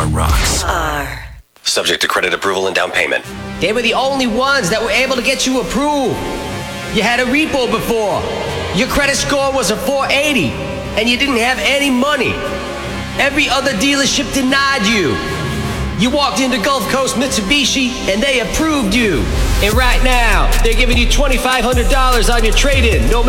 rocks. Subject to credit approval and down payment. They were the only ones that were able to get you approved. You had a repo before. Your credit score was a 480, and you didn't have any money. Every other dealership denied you. You walked into Gulf Coast Mitsubishi, and they approved you. And right now, they're giving you $2,500 on your trade-in, no